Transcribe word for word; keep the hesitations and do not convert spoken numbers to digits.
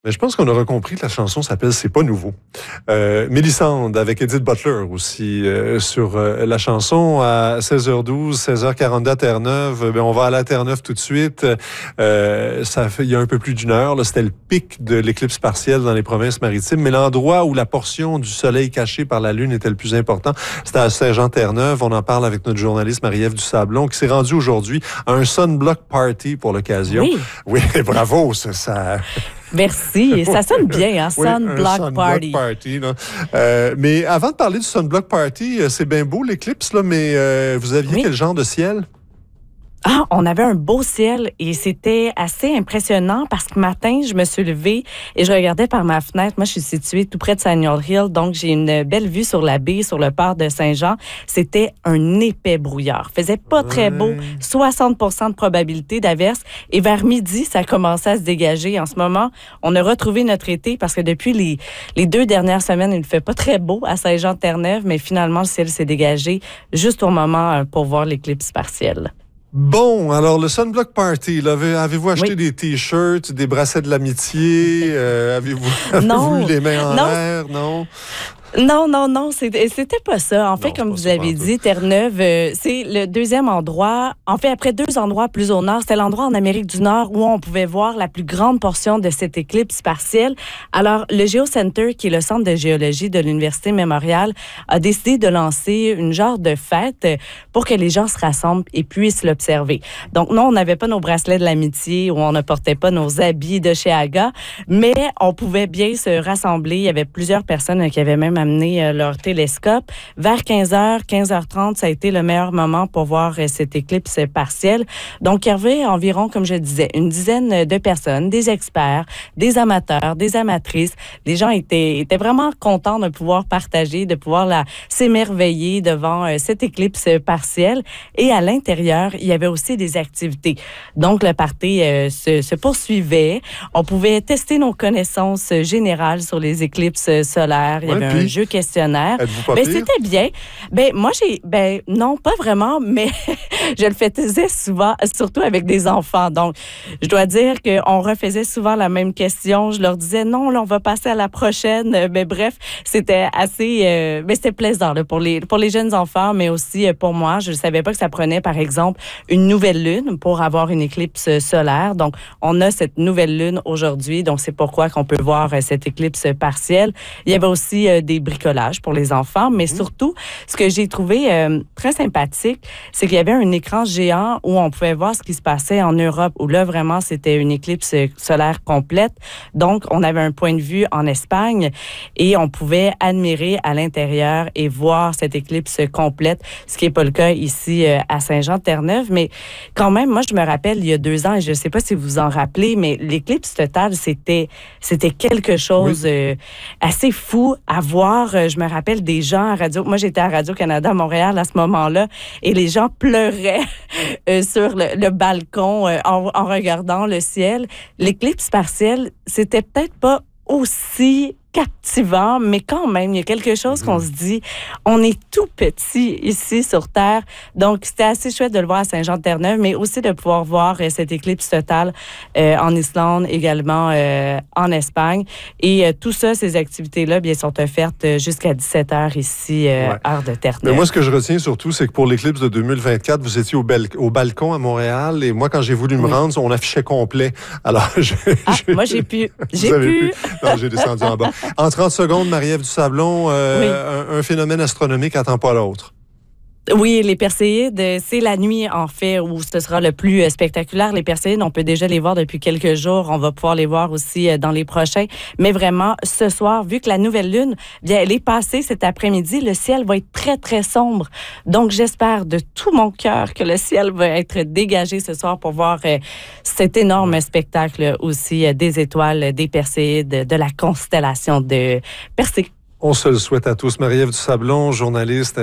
Mais je pense qu'on aura compris que la chanson s'appelle « C'est pas nouveau ». Euh, Mélissande avec Edith Butler aussi euh, sur euh, la chanson à seize heures douze, seize heures quarante-deux à Terre-Neuve. Ben, on va aller à Terre-Neuve tout de suite. Euh, ça fait, il y a un peu plus d'une heure. Là, c'était le pic de l'éclipse partielle dans les provinces maritimes. Mais l'endroit où la portion du soleil cachée par la Lune était le plus important, c'était à Saint-Jean-Terre-Neuve. On en parle avec notre journaliste Marie-Ève Dusablon qui s'est rendue aujourd'hui à un sunblock party pour l'occasion. Oui, oui bravo, ça... ça... Merci. Ça sonne bien, hein? Oui, Sunblock sunblock Party. party là. Euh, mais avant de parler du Sunblock Party, c'est bien beau l'éclipse, là, mais euh, vous aviez oui. quel genre de ciel? Ah, on avait un beau ciel et c'était assez impressionnant parce que matin, je me suis levée et je regardais par ma fenêtre. Moi, je suis située tout près de Samuel Hill, donc j'ai une belle vue sur la baie, sur le port de Saint-Jean. C'était un épais brouillard. Faisait pas ouais. très beau, soixante pour cent de probabilité d'averse. Et vers midi, ça commençait à se dégager. En ce moment, on a retrouvé notre été parce que depuis les, les deux dernières semaines, il ne fait pas très beau à Saint-Jean-Terre-Neuve, mais finalement, le ciel s'est dégagé juste au moment pour voir l'éclipse partielle. Bon, alors le Sunblock Party, là, avez-vous acheté oui. des t-shirts, des bracelets de l'amitié? Euh, avez-vous, avez-vous eu les mains en non. l'air? Non. Non, non, non, c'était, c'était pas ça. En fait, non, comme vous l'avez dit, Terre-Neuve, euh, c'est le deuxième endroit. En fait, après deux endroits plus au nord, c'était l'endroit en Amérique du Nord où on pouvait voir la plus grande portion de cette éclipse partielle. Alors, le GeoCenter, qui est le centre de géologie de l'Université Memorial, a décidé de lancer une genre de fête pour que les gens se rassemblent et puissent l'observer. Donc, non, on n'avait pas nos bracelets de l'amitié ou on ne portait pas nos habits de chez Aga, mais on pouvait bien se rassembler. Il y avait plusieurs personnes qui avaient même amener leur télescope. Vers quinze heures, quinze heures trente, ça a été le meilleur moment pour voir cette éclipse partielle. Donc, il y avait environ, comme je disais, une dizaine de personnes, des experts, des amateurs, des amatrices. Les gens étaient, étaient vraiment contents de pouvoir partager, de pouvoir la, s'émerveiller devant euh, cette éclipse partielle. Et à l'intérieur, il y avait aussi des activités. Donc, le party euh, se, se poursuivait. On pouvait tester nos connaissances générales sur les éclipses solaires. Il y avait ouais, un jeu questionnaire. Ben, c'était bien. Ben, moi, j'ai, ben, non, pas vraiment, mais je le faisais souvent, surtout avec des enfants. Donc, je dois dire qu'on refaisait souvent la même question. Je leur disais, non, là, on va passer à la prochaine. Mais bref, c'était assez, euh, mais c'était plaisant, là, pour les, pour les jeunes enfants, mais aussi pour moi. Je ne savais pas que ça prenait, par exemple, une nouvelle lune pour avoir une éclipse solaire. Donc, on a cette nouvelle lune aujourd'hui. Donc, c'est pourquoi qu'on peut voir cette éclipse partielle. Il y avait aussi euh, des bricolage pour les enfants, mais mmh. surtout, ce que j'ai trouvé euh, très sympathique, c'est qu'il y avait un écran géant où on pouvait voir ce qui se passait en Europe, où là, vraiment, c'était une éclipse solaire complète. Donc, on avait un point de vue en Espagne et on pouvait admirer à l'intérieur et voir cette éclipse complète, ce qui n'est pas le cas ici euh, à Saint-Jean-Terre-Neuve. Mais quand même, moi, je me rappelle, il y a deux ans, et je ne sais pas si vous vous en rappelez, mais l'éclipse totale, c'était, c'était quelque chose oui. euh, assez fou à voir. Je me rappelle des gens à Radio... Moi, j'étais à Radio-Canada à Montréal à ce moment-là et les gens pleuraient euh, sur le, le balcon euh, en, en regardant le ciel. L'éclipse partielle, c'était peut-être pas aussi captivant, mais quand même, il y a quelque chose qu'on se dit, on est tout petit ici sur Terre, donc c'était assez chouette de le voir à Saint-Jean-Terre-Neuve, mais aussi de pouvoir voir euh, cette éclipse totale euh, en Islande, également euh, en Espagne, et euh, tout ça, ces activités-là, bien, sont offertes jusqu'à dix-sept heures ici, euh, ouais. heure de Terre-Neuve. Mais moi, ce que je retiens surtout, c'est que pour l'éclipse de deux mille vingt-quatre, vous étiez au, bel- au balcon à Montréal, et moi, quand j'ai voulu me oui. rendre, on affichait complet. Alors, je... Ah, je... moi, j'ai pu. J'ai pu. pu. Non, j'ai descendu en bas. En trente secondes, Marie-Ève Dusablon, euh, oui. un, un phénomène astronomique n'attend pas l'autre. Oui, les Perséides, c'est la nuit, en fait, où ce sera le plus spectaculaire. Les Perséides, on peut déjà les voir depuis quelques jours. On va pouvoir les voir aussi dans les prochains. Mais vraiment, ce soir, vu que la nouvelle lune, bien, elle est passée cet après-midi, le ciel va être très, très sombre. Donc, j'espère de tout mon cœur que le ciel va être dégagé ce soir pour voir euh, cet énorme spectacle aussi euh, des étoiles, des Perséides, de la constellation de Persée. On se le souhaite à tous. Marie-Ève Dusablon, journaliste